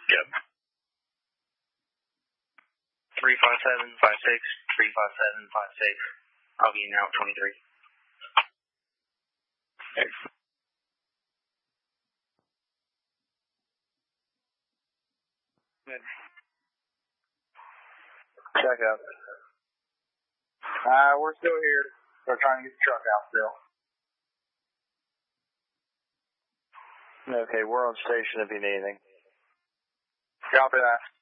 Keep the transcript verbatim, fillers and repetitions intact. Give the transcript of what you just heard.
Yep. three five seven five six, three five seven five six. I'll be in route twenty-three. Excellent. Check out. Uh, we're still here. We're trying to get the truck out still. Okay, we're on station if you need anything. Copy that.